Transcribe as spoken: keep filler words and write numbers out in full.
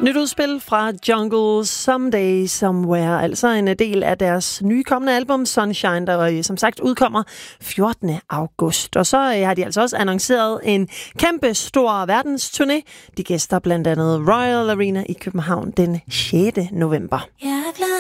Nyt udspil fra Jungle, Someday Somewhere, altså en del af deres nye kommende album Sunshine, der som sagt udkommer fjortende august. Og så har de altså også annonceret en kæmpe stor verdensturné. De gæster blandt andet Royal Arena i København den sjette november.